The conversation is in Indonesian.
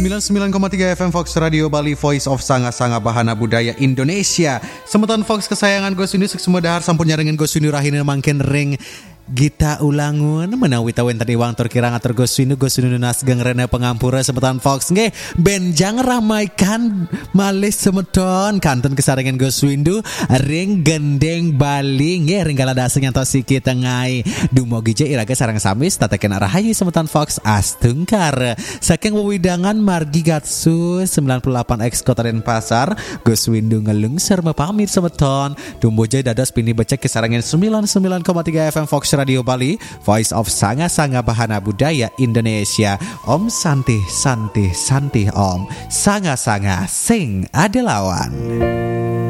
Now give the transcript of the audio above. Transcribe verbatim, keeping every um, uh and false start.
sembilan puluh sembilan koma tiga F M Fox Radio Bali, Voice of Sanga-Sanga Bahana Budaya Indonesia. Semeton Fox kesayangan Go Sundu semua dahar sampun nyarengen Go Sundu rahina mangken ring Gita ulangun menawi tawin tadi wang terkirang atur Go Sundu Go Sundu nas gengrena pengampura semeton Fox nggih benjang ramaikan malih semeton kanton kesarengan Go Sundu ring gendeng Bali nggih ring galadaseng yang tosi kita ngai dumogi je iraga sareng samis tataken rahayu semeton Fox astungkar saking wewidangan margi gatsu sembilan puluh delapan X Kota Denpasar Go Sundu ngelungser mepamit semeton dumbo je dados pini becek kesarengan sembilan puluh sembilan koma tiga F M Fox Radio Bali, Voice of Sanga-Sanga Bahana Budaya Indonesia. Om Santi Santi Santi Om Sanga-Sanga Sing Adelawan.